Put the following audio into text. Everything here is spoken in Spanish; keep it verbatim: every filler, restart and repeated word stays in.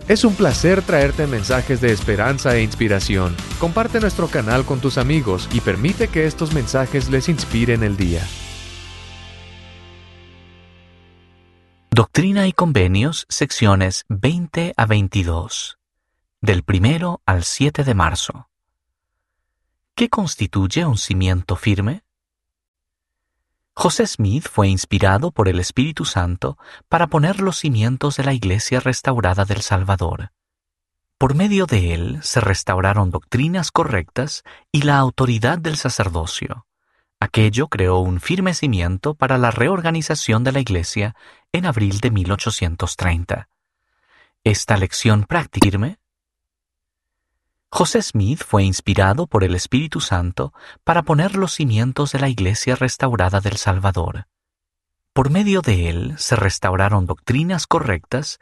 Es un placer traerte mensajes de esperanza e inspiración. Comparte nuestro canal con tus amigos y permite que estos mensajes les inspiren el día. Doctrina y Convenios, secciones veinte a veintidós, del primero al siete de marzo. ¿Qué constituye un cimiento firme? José Smith fue inspirado por el Espíritu Santo para poner los cimientos de la Iglesia restaurada del Salvador. Por medio de él se restauraron doctrinas correctas y la autoridad del sacerdocio. Aquello creó un firme cimiento para la reorganización de la Iglesia en abril de mil ochocientos treinta. ¿Esta lección práctica firme? José Smith fue inspirado por el Espíritu Santo para poner los cimientos de la Iglesia restaurada del Salvador. Por medio de él se restauraron doctrinas correctas